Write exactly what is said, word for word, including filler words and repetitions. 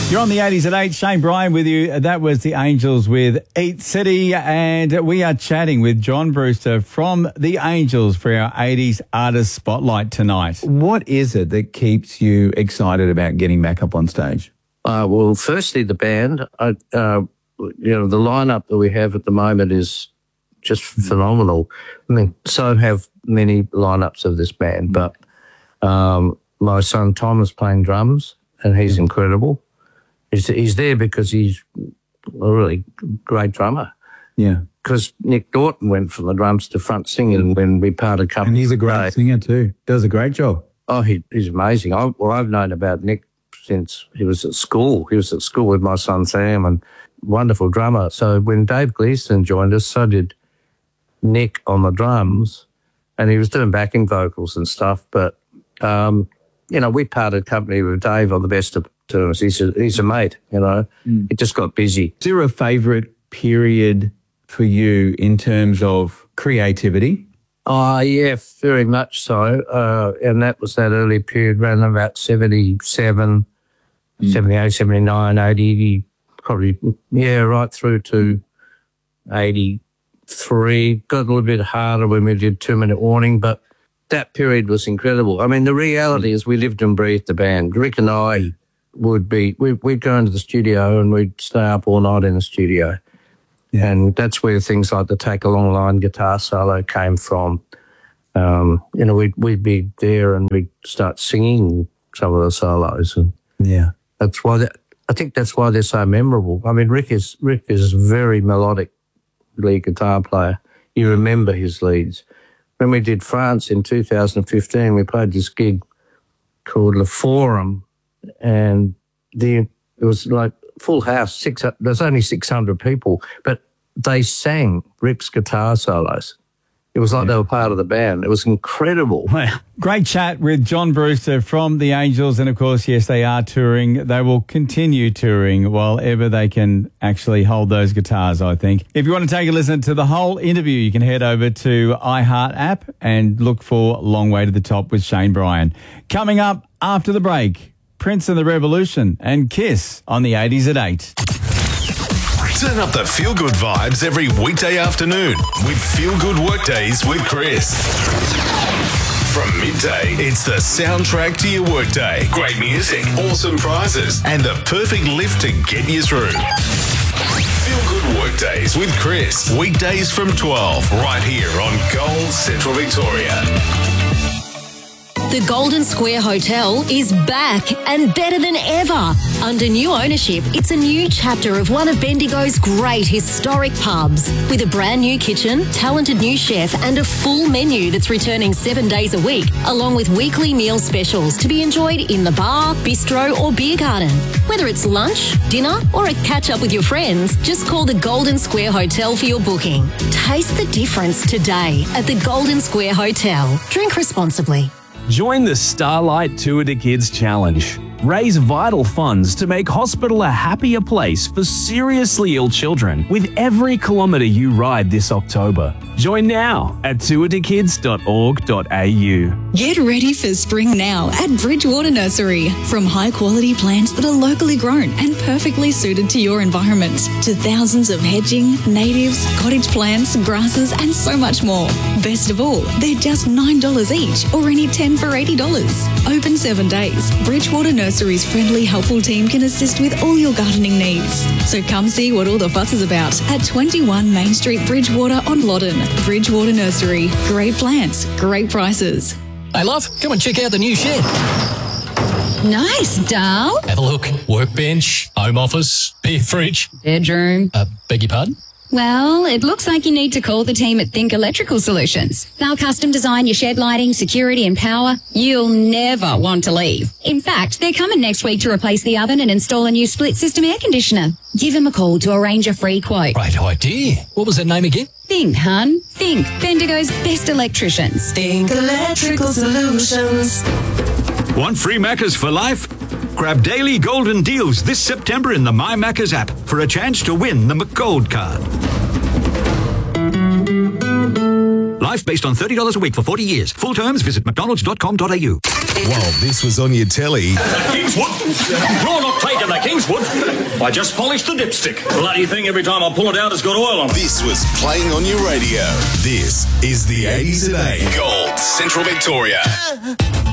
You're on the eighties at eight. Shane Bryan with you. That was the Angels with Eat City. And we are chatting with John Brewster from the Angels for our eighties Artist Spotlight tonight. What is it that keeps you excited about getting back up on stage? Uh, well, firstly, the band. I, uh, you know, the lineup that we have at the moment is just phenomenal. I mean, so have many lineups of this band. But um, my son Tom is playing drums, and he's incredible. He's, he's there because he's a really great drummer. Yeah. Because Nick Dorton went from the drums to front singing when we parted company. And he's a great day. singer too. Does a great job. Oh, he, he's amazing. I, well, I've known about Nick since he was at school. He was at school with my son Sam, and wonderful drummer. So when Dave Gleason joined us, so did Nick on the drums, and he was doing backing vocals and stuff. But, um, you know, we parted company with Dave on the best of terms. He's a, he's a mate, you know. Mm. It just got busy. Is there a favourite period for you in terms of creativity? Oh, yeah, very much so. Uh, and that was that early period, around about seventy-seven, mm. seventy-eight, seventy-nine, eighty, probably, yeah, right through to eighty-three. Got a little bit harder when we did Two Minute Warning, but that period was incredible. I mean, the reality mm. is we lived and breathed the band. Rick and I would be, we, we'd go into the studio and we'd stay up all night in the studio. Yeah. And that's where things like the Take a Long Line guitar solo came from. Um, you know, we'd, we'd be there and we'd start singing some of the solos. And yeah, that's why, that, I think that's why they're so memorable. I mean, Rick is, Rick is a very melodic lead guitar player. You remember his leads. When we did France in two thousand fifteen, we played this gig called Le Forum, and the it was like full house. Six there's only six hundred people, but they sang Rick's guitar solos. It was like yeah. they were part of the band. It was incredible. Well, great chat with John Brewster from the Angels, and of course, yes, they are touring. They will continue touring while ever they can actually hold those guitars, I think. If you want to take a listen to the whole interview, you can head over to iHeart app and look for Long Way to the Top with Shane Bryan. Coming up after the break, Prince and the Revolution and Kiss on the eighties at eight. Turn up the feel-good vibes every weekday afternoon with Feel Good Workdays with Chris. From midday, it's the soundtrack to your workday. Great music, awesome prizes, and the perfect lift to get you through. Feel Good Workdays with Chris. Weekdays from twelve, right here on Gold Central Victoria. The Golden Square Hotel is back and better than ever. Under new ownership, it's a new chapter of one of Bendigo's great historic pubs. With a brand new kitchen, talented new chef and a full menu that's returning seven days a week, along with weekly meal specials to be enjoyed in the bar, bistro or beer garden. Whether it's lunch, dinner or a catch-up with your friends, just call the Golden Square Hotel for your booking. Taste the difference today at the Golden Square Hotel. Drink responsibly. Join the Starlight Tour to Kids Challenge. Raise vital funds to make hospital a happier place for seriously ill children with every kilometre you ride this October. Join now at tour to kids dot org dot a u. Get ready for spring now at Bridgewater Nursery. From high-quality plants that are locally grown and perfectly suited to your environment, to thousands of hedging, natives, cottage plants, grasses, and so much more. Best of all, they're just nine dollars each or any ten for eighty dollars. Open seven days. Bridgewater Nursery's friendly, helpful team can assist with all your gardening needs. So come see what all the fuss is about at twenty-one Main Street, Bridgewater on Loddon. Bridgewater Nursery. Great plants, great prices. Hey, love, come and check out the new shed. Nice, doll. Have a look. Workbench, home office, beer fridge. Bedroom. Uh, beg your pardon? Well, it looks like you need to call the team at Think Electrical Solutions. They'll custom design your shed lighting, security and power. You'll never want to leave. In fact, they're coming next week to replace the oven and install a new split system air conditioner. Give them a call to arrange a free quote. Great idea. What was that name again? Think, hun. Think. Bendigo's best electricians. Think Electrical Solutions. Want free Maccas for life? Grab daily golden deals this September in the My Maccas app for a chance to win the McGold card. life based on thirty dollars a week for forty years. Full terms, visit mcdonalds dot com dot a u. While this was on your telly, Kingswood? You're not taking the Kingswood. I just polished the dipstick. Bloody thing, every time I pull it out, it's got oil on it. this was playing on your radio. This is the eighties at eight. Gold, Central Victoria.